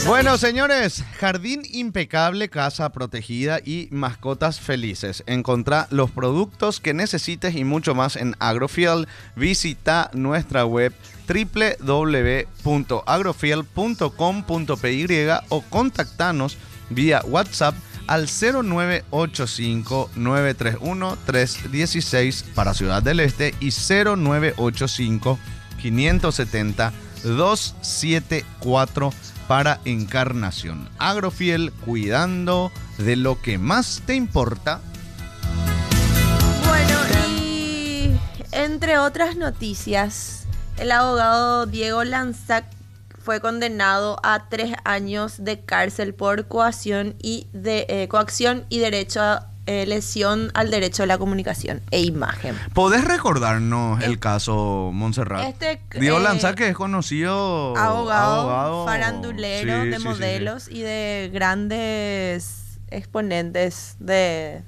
Bueno, señores, jardín impecable, casa protegida y mascotas felices. Encontrá los productos que necesites y mucho más en Agrofiel. Visita nuestra web www.agrofiel.com.py o contactanos vía WhatsApp al 0985-931-316 para Ciudad del Este y 0985-570-274 para Encarnación. Agrofiel, cuidando de lo que más te importa. Bueno, y entre otras noticias, el abogado Diego Lanzac fue condenado a 3 años de cárcel por coacción y derecho a lesión al derecho a la comunicación e imagen. ¿Podés recordarnos el caso Montserrat? Diego Lanzac, que es conocido abogado farandulero, sí, de modelos y de grandes exponentes de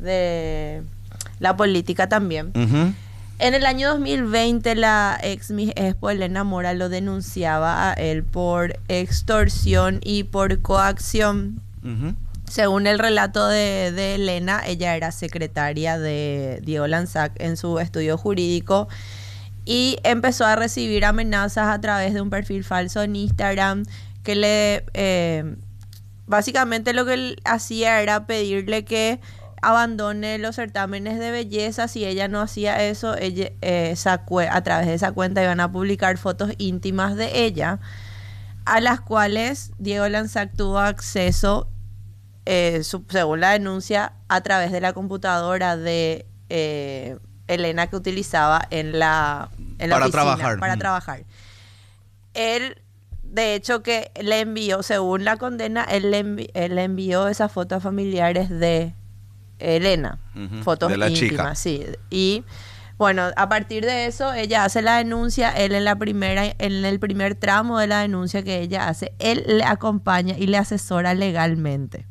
la política también. Uh-huh. En el año 2020, la Miss Expo Elena Mora lo denunciaba a él por extorsión y por coacción. Uh-huh. Según el relato de Elena, ella era secretaria de Diego Lanzac en su estudio jurídico y empezó a recibir amenazas a través de un perfil falso en Instagram que básicamente lo que él hacía era pedirle que abandone los certámenes de belleza. Si ella no hacía eso, a través de esa cuenta iban a publicar fotos íntimas de ella, a las cuales Diego Lanzac tuvo acceso, según la denuncia, a través de la computadora de Elena, que utilizaba en la oficina para trabajar. Él, de hecho, que le envió, según la condena, él le envió esas fotos familiares de Elena, uh-huh, fotos de la íntimas, chica. sí. Y bueno, a partir de eso, ella hace la denuncia. Él en el primer tramo de la denuncia que ella hace, él le acompaña y le asesora legalmente.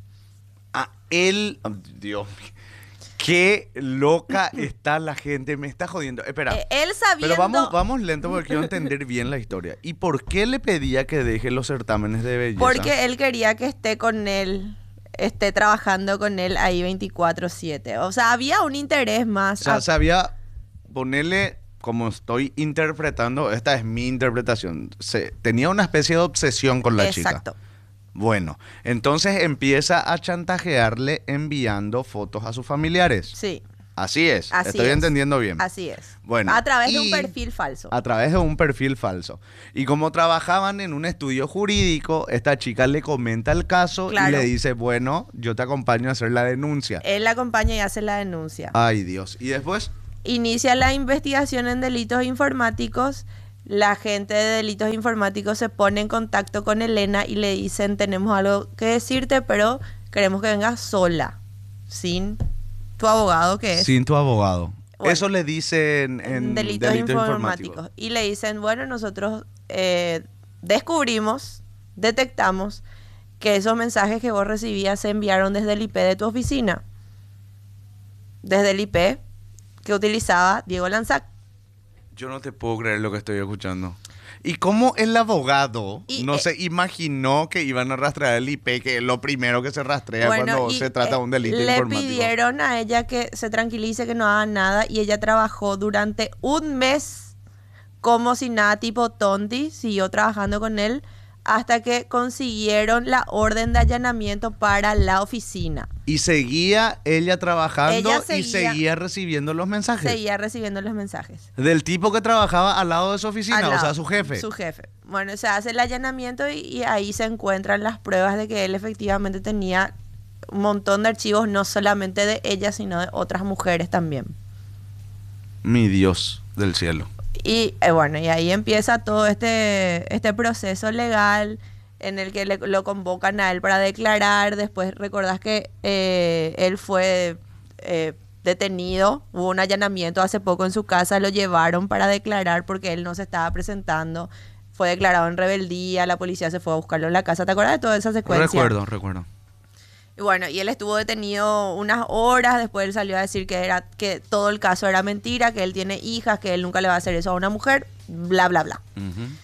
Dios mío, qué loca está la gente, me está jodiendo. Espera, él sabiendo... pero vamos lento porque quiero entender bien la historia. ¿Y por qué le pedía que deje los certámenes de belleza? Porque él quería que esté con él, esté trabajando con él ahí 24/7. O sea, había un interés más. O sea, sabía ponerle, como estoy interpretando, esta es mi interpretación, tenía una especie de obsesión con la chica. Exacto. Bueno, entonces empieza a chantajearle enviando fotos a sus familiares. Sí. Así es, Así estoy es. entendiendo bien. Así es. Bueno, a través de un perfil falso. A través de un perfil falso. Y como trabajaban en un estudio jurídico, esta chica le comenta el caso, claro, y le dice, bueno, yo te acompaño a hacer la denuncia. Él la acompaña y hace la denuncia. Ay, Dios. ¿Y después? Inicia la investigación en delitos informáticos. La gente de delitos informáticos se pone en contacto con Elena y le dicen, tenemos algo que decirte, pero queremos que vengas sola, sin tu abogado, que es... Sin tu abogado. Bueno, eso le dicen en delitos informáticos. Y le dicen, bueno, nosotros detectamos que esos mensajes que vos recibías se enviaron desde el IP de tu oficina. Desde el IP que utilizaba Diego Lanzac. Yo no te puedo creer lo que estoy escuchando. ¿Y cómo el abogado no se imaginó que iban a rastrear el IP, que es lo primero que se rastrea cuando se trata de un delito informático? Le pidieron a ella que se tranquilice, que no haga nada, y ella trabajó durante un mes como si nada, tipo tonti, siguió trabajando con él hasta que consiguieron la orden de allanamiento para la oficina. ¿Y seguía ella trabajando y seguía recibiendo los mensajes? Seguía recibiendo los mensajes. ¿Del tipo que trabajaba al lado de su oficina? O sea, su jefe. Su jefe. Bueno, se hace el allanamiento y ahí se encuentran las pruebas de que él efectivamente tenía un montón de archivos, no solamente de ella, sino de otras mujeres también. Mi Dios del cielo. Y bueno, y ahí empieza todo este proceso legal en el que lo convocan a él para declarar. Después recordás que él fue detenido, hubo un allanamiento hace poco en su casa, lo llevaron para declarar porque él no se estaba presentando, fue declarado en rebeldía, la policía se fue a buscarlo en la casa. ¿Te acuerdas de toda esa secuencia? Recuerdo. Y bueno, y él estuvo detenido unas horas, después él salió a decir que todo el caso era mentira, que él tiene hijas, que él nunca le va a hacer eso a una mujer, bla, bla, bla. Uh-huh.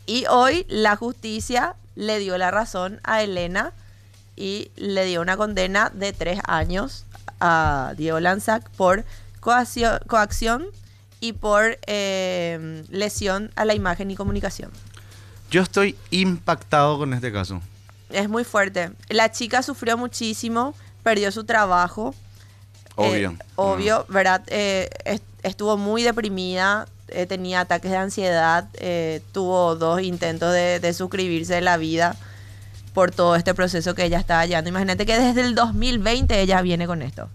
Y hoy la justicia le dio la razón a Elena y le dio una condena de 3 años a Diego Lanzac por coacción y por lesión a la imagen y comunicación. Yo estoy impactado con este caso. Es muy fuerte. La chica sufrió muchísimo, perdió su trabajo. Obvio. ¿Verdad? Estuvo muy deprimida, tenía ataques de ansiedad, tuvo 2 intentos de suscribirse de la vida por todo este proceso que ella estaba llevando. Imagínate que desde el 2020 ella viene con esto.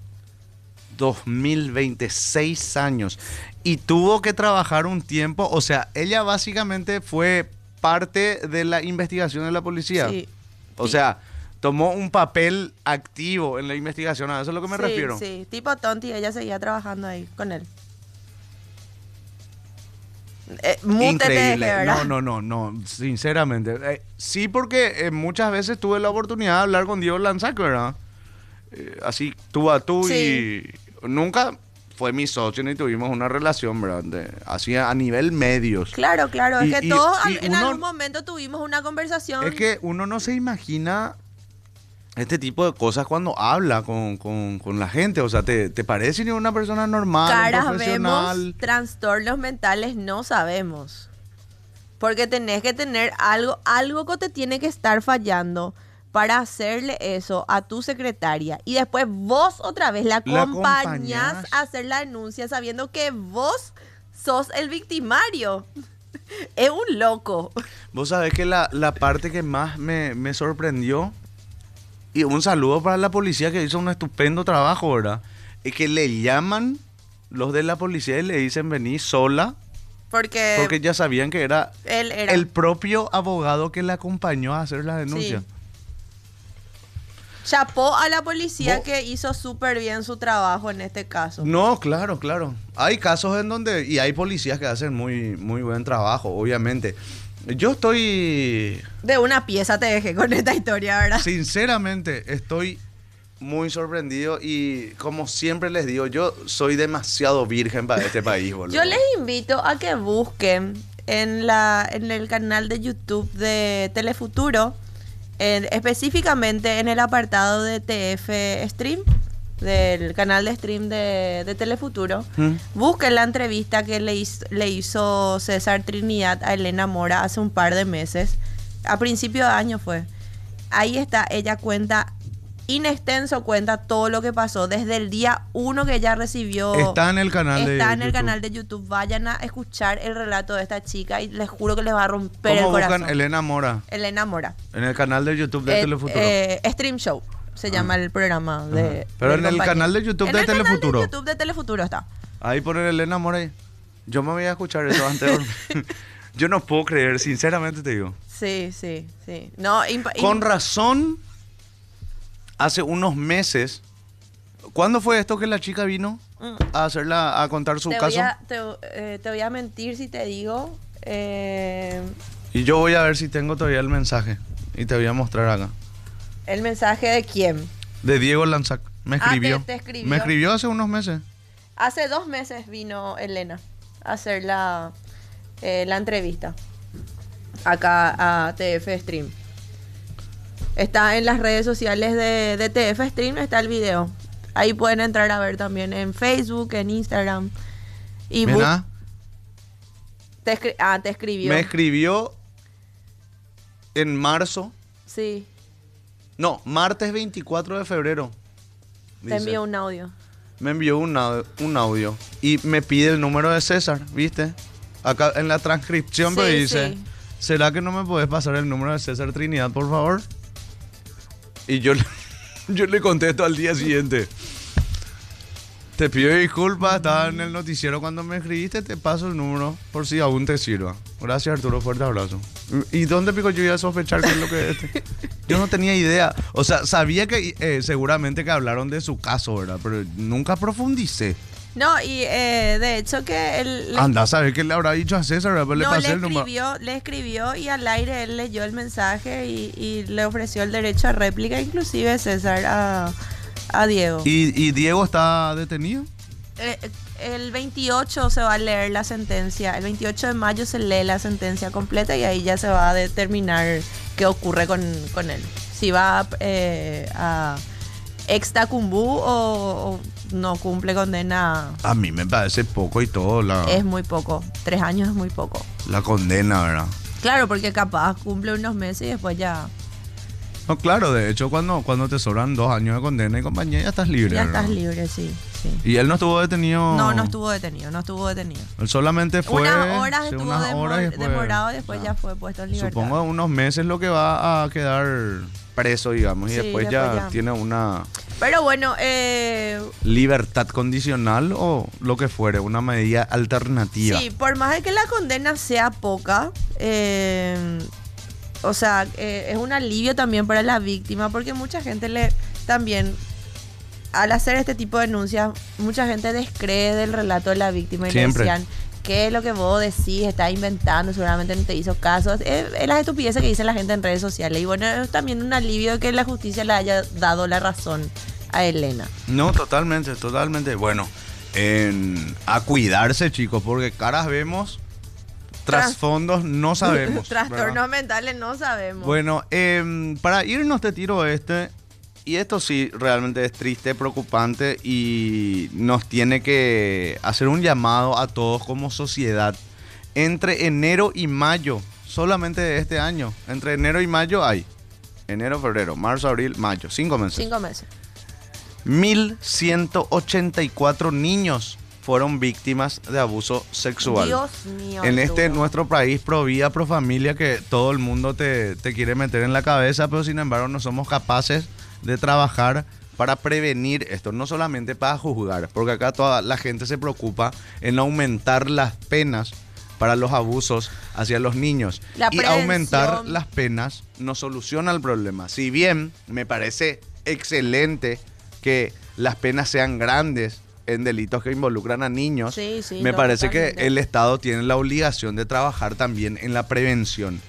2026 años. Y tuvo que trabajar un tiempo, o sea, ella básicamente fue parte de la investigación de la policía. Sí. O sea, tomó un papel activo en la investigación, a eso es lo que me refiero. Sí, tipo tonti, ella seguía trabajando ahí con él. Increíble. ¿Verdad? No, sinceramente. Sí, porque muchas veces tuve la oportunidad de hablar con Diego Lanzac, ¿verdad? Así, tú a tú, Sí. y nunca fue mi socio ni tuvimos una relación, ¿verdad? Así a nivel medios. Claro, es que todos en uno, algún momento tuvimos una conversación. es que uno no se imagina este tipo de cosas cuando habla con la gente. O sea, te parece ni una persona normal, un Caras profesional. vemos, trastornos mentales no sabemos. Porque tenés que tener algo que te tiene que estar fallando para hacerle eso a tu secretaria. Y después vos otra vez la acompañás a hacer la denuncia sabiendo que vos sos el victimario. Es un loco. Vos sabés que la parte que más me sorprendió, y un saludo para la policía que hizo un estupendo trabajo, ¿verdad? Es que le llaman los de la policía y le dicen vení sola, porque ya sabían que era el propio abogado que le acompañó a hacer la denuncia. Sí. Chapó a la policía que hizo súper bien su trabajo en este caso. No, claro. Hay casos en donde, y hay policías que hacen muy, muy buen trabajo, obviamente. Yo estoy... De una pieza te dejé con esta historia, ¿verdad? Sinceramente, estoy muy sorprendido y como siempre les digo, yo soy demasiado virgen para este país, boludo. Yo les invito a que busquen en el canal de YouTube de Telefuturo, específicamente en el apartado de TF Stream, del canal de stream de Telefuturo. Busquen la entrevista que le hizo César Trinidad a Elena Mora hace un par de meses, a principio de año fue. Ahí está, ella cuenta todo lo que pasó desde el día 1 que ella recibió. Está en el canal de Está en el YouTube. canal de YouTube. Vayan a escuchar el relato de esta chica y les juro que les va a romper el corazón. Buscan Elena Mora? Elena Mora. En el canal de YouTube de Telefuturo. Stream Show se llama el programa de. Pero en el canal de YouTube de Telefuturo. En el canal de YouTube de Telefuturo está. Ahí ponen Elena Mora ahí. Yo me voy a escuchar eso antes. Yo no puedo creer, sinceramente te digo. Sí. No, Con razón, hace unos meses, ¿cuándo fue esto que la chica vino a contar su caso? Te voy a mentir si te digo. Y yo voy a ver si tengo todavía el mensaje y te voy a mostrar acá. ¿El mensaje de quién? De Diego Lanzac. Me escribió. Te escribió. Me escribió hace unos meses. Hace 2 meses vino Elena a hacer la entrevista acá a TF Stream. Está en las redes sociales de TF Stream, está el video. Ahí pueden entrar a ver también en Facebook, en Instagram. Y Mira, te escribió. me escribió en marzo. Sí, No, martes 24 de febrero. te dice. envió un audio. Me envió un audio y me pide el número de César, ¿viste? Acá en la transcripción me dice, sí. ¿será que no me podés pasar el número de César Trinidad, por favor? Y yo le contesto al día siguiente. Te pido disculpas, estaba en el noticiero cuando me escribiste, te paso el número por si aún te sirva. Gracias, Arturo, fuerte abrazo. ¿Y dónde pico yo iba a sospechar qué es lo que es este? Yo no tenía idea. O sea, sabía que seguramente que hablaron de su caso, ¿verdad? Pero nunca profundicé. No, y de hecho que él... Anda, ¿sabes qué le habrá dicho a César? Pues le pasé el número. Le escribió y al aire él leyó el mensaje y le ofreció el derecho a réplica, inclusive César a Diego. ¿Y Diego está detenido? el 28 se va a leer la sentencia. El 28 de mayo se lee la sentencia completa y ahí ya se va a determinar qué ocurre con él. Si va a extacumbú o no cumple condena. A mí me parece poco y todo Es muy poco. 3 años es muy poco. la condena, ¿verdad? Claro, porque capaz cumple unos meses y después ya No, claro, de hecho cuando te sobran 2 años de condena y compañía ya estás libre. ya ¿verdad? estás libre, sí. Y él no estuvo detenido. No estuvo detenido. Él solamente fue Unas horas sí, estuvo unas horas y después- demorado y después ya fue puesto en libertad. Supongo unos meses lo que va a quedar preso, digamos, y Sí, después ya tiene una Pero bueno, libertad condicional o lo que fuere, una medida alternativa. sí, por más de que la condena sea poca, o sea, es un alivio también para la víctima, porque mucha gente también, al hacer este tipo de denuncias, mucha gente descree del relato de la víctima y Siempre. le decían, ¿qué es lo que vos decís? Estás inventando, seguramente no te hizo caso. Es las estupideces que dice la gente en redes sociales. Y bueno, es también un alivio que la justicia le haya dado la razón a Elena. No, totalmente. Bueno, a cuidarse, chicos, porque caras vemos, trasfondos no sabemos. Trastornos ¿verdad? mentales no sabemos. Bueno, para irnos te tiro y esto sí realmente es triste, preocupante y nos tiene que hacer un llamado a todos como sociedad. Entre enero y mayo, solamente de este año, entre enero y mayo hay enero, febrero, marzo, abril, mayo, 5 meses. 5 meses. 1.184 niños fueron víctimas de abuso sexual. Dios mío. En este Arturo. nuestro país pro vida, pro familia, que todo el mundo te quiere meter en la cabeza, pero sin embargo no somos capaces de trabajar para prevenir esto, no solamente para juzgar, porque acá toda la gente se preocupa en aumentar las penas para los abusos hacia los niños. La Y prevención. aumentar las penas no soluciona el problema. Si bien me parece excelente que las penas sean grandes en delitos que involucran a niños, Sí, sí, me no, parece que totalmente. el Estado tiene la obligación de trabajar también en la prevención.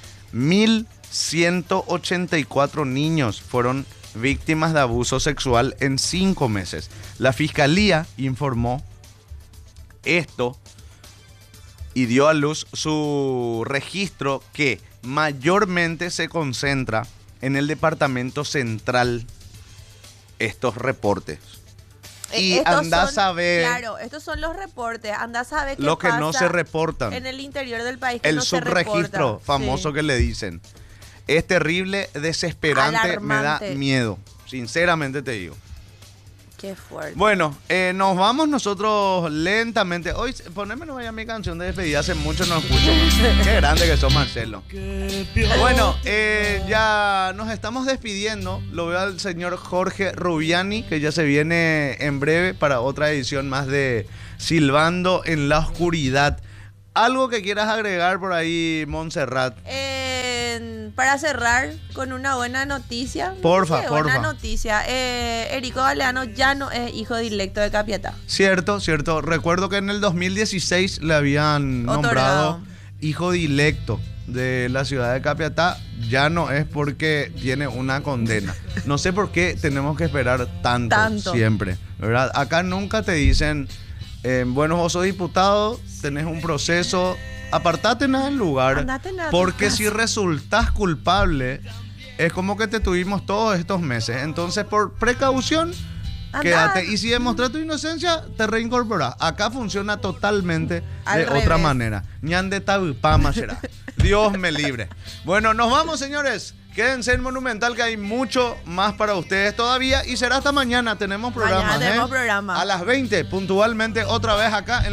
1.184 niños fueron víctimas de abuso sexual en 5 meses. La Fiscalía informó esto y dio a luz su registro que mayormente se concentra en el Departamento Central estos reportes. Y Estos andás son- a ver Claro, estos son los reportes. Andás a ver qué lo que no pasa se reportan. en el interior del país. Que El no se subregistro reporta. famoso Sí. que le dicen. Es terrible, desesperante, me da Alarmante. miedo. Sinceramente te digo. Qué fuerte. Bueno, nos vamos nosotros lentamente. Hoy, poneme no vaya mi canción de despedida. Hace mucho no escucho más. Qué grande que sos, Marcelo. Bueno, ya nos estamos despidiendo. Lo veo al señor Jorge Rubiani, que ya se viene en breve para otra edición más de Silbando en la Oscuridad. ¿Algo que quieras agregar por ahí, Montserrat? Para cerrar con una buena noticia. Porfa, Buena porfa. noticia. Erico Galeano ya no es hijo directo de Capiatá. Cierto. Recuerdo que en el 2016 le habían Otorgado. nombrado hijo directo de la ciudad de Capiatá. Ya no es porque tiene una condena. No sé por qué tenemos que esperar tanto. Siempre, ¿verdad? Acá nunca te dicen, bueno, vos sos diputado, tenés un proceso, apartate en el lugar. Andate a tu Porque casa. si resultás culpable, es como que te tuvimos todos estos meses. Entonces, por precaución, Andá. quédate. Y si demostrás tu inocencia, te reincorporás. Acá funciona totalmente Al de revés. otra manera. Ñande tabupama será. Dios me libre. Bueno, nos vamos, señores. Quédense en Monumental, que hay mucho más para ustedes todavía. Y será hasta mañana. Tenemos programa. Mañana tenemos programa. A las 20, puntualmente, otra vez acá en